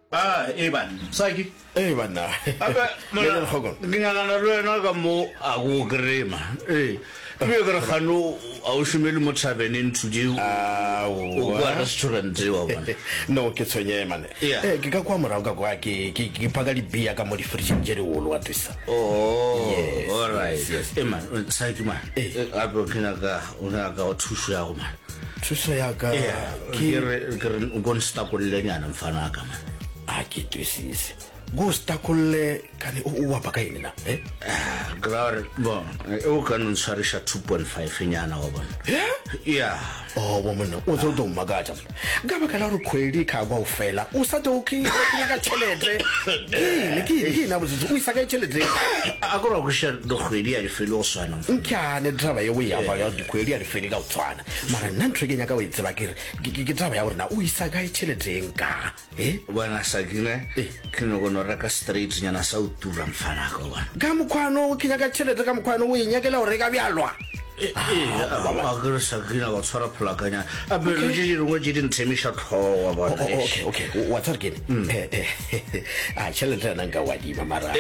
Eban, Saki. Bana. Ngingana lwena ka mo akugrema. Kuyekere khano awushimeli mo tavernini today. Wa restaurant wa. No ke tsonye mane. Ke ka kwa morao ka kwa ke phaka di beer ka mo di fridge jere wolo wa twisa. Yes. All right. Yes. Man, Saki man. Abo kinaka unaka othushu ya man. Thuso ya ka ke ngon sta ko le nyana mfana ka man. Ke twisise gusta kulle kane wa baka yini na Grar bon o kanon sarisha 2.5 nyana wa bona woman o zo do magaja gaba kala ru kweli ka gwa ufela usate ka chelete ke na buzu u saka chelete akora ku share do kweli ya felo swana nkane draba ye we ya ba ya kweli ya felo ka tswana mara nna ntwe ke nya ka we tseba ke draba ya rena u isaka chelete nka bona sagile kino go no reka straight nyana sa utura mfana ka bona ka mokhwano ke nya ka chelete ka mokhwano o inyakela o reka byalwa agre sagina go tshwara pholakanya a belo je ringwe je dinthe misha tlhowa bona okay what's again chelete na nga wadi mara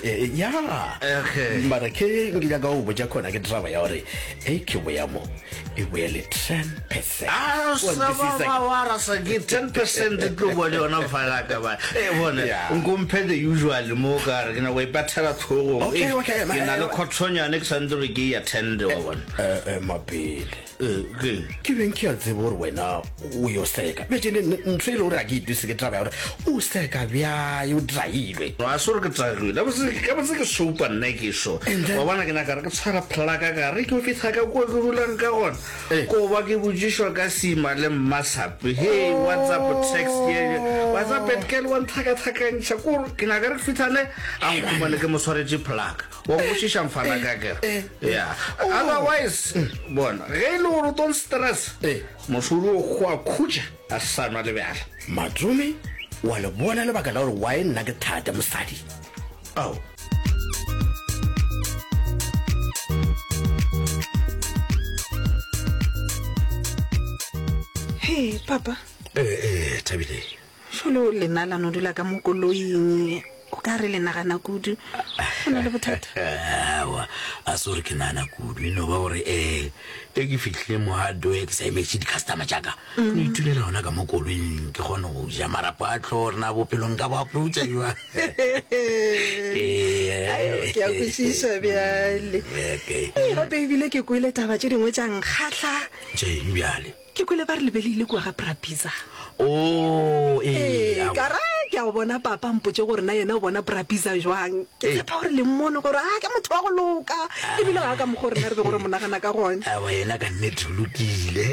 okay mara ke ngila ga ubo ja khona ke driver ya ore ke bo ya mo e wele 10%. Saba wara sa get 10% tlo bone ona mfana ka ba bona ngompe the usual mo ka re na we batela thogo okay ke na le khothonya next andro ke ya 10 wa bona mapele ke ben ke a tsebore wena o yo seka betse ntle lo ra ke ditse ke traba ya o seka bya yo drailwe wa sore ke drailwe la bose ke super nike show wa bona ke na ka re ke tshara plaka ka re ke fitha ka go rulang ka gona ko ba ke bujisho ka sima le masape hey WhatsApp text ye WhatsApp etkel one thaka ntsha ko ke na ka re fithane a ngumane ke mo swaretse plaka wa go shisha mfana ka ke otherwise bona ge le go don't stress mosuru go a khuja a sana le bjala matrumi wa le bona le baka la gore wa nna ke thata mosadi Hey papa Tabile sholo le nala no dula ka mokoloing o ka re le nagana kudu ona le bothata wa asore ke nana kudu no ba gore ke fihle mo hado e sa imetse di customer jaka no itulela ona ka mokoloing ke gone go ja marapo a tlhore na bopelong ka ba approach jwa ke a kwisisa byale baby le ke kwele taba tse dingwe tsa nkgatla je byale ke kwele ba re lebelile kwa ga Brapisa kara ke a bona papa mpotse gore na yena o bona Brapisa jwang ke tshepa gore le mmono gore ke motho wa go loka e bile ga ka mo gore na re be gore monagana ka gone wena ka nne tshulukile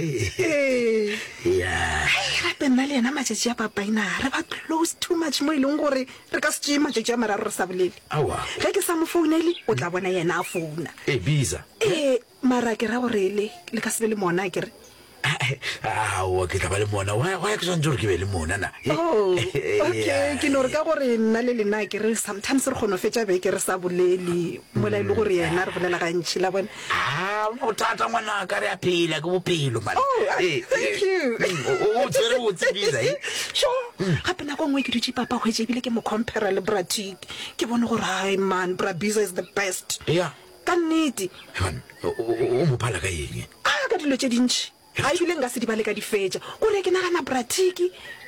gape nna le yena matšatši ya papa ina re ba close too much mo e leng gore re ka se tšee matšatši a mararo re sa bolele ge ke sa mo founele o tla bona yena a founa bisa mara ke ra gore le ka se be le mona ke re ke tla ba le mona wa ke tsantse gore ke be le mona na okay ke no re ka gore nna le lena ke re sometimes re kgono fetša be ke re sa bolele mola ile gore yena re bolela ga ntšhi la bona o tata ngwana ka re a phela ke bophelo man thank you o tsere o tsebisa sure gape nako nngwe ke dutse papa go ebile ke mo compare le Bratic ke bone gore hi man Brabisa is the best ka nnete o mo phala ka eng ka dilo tše dintši ga ebile nka se di bale ka difetša gore ke nagana Bratic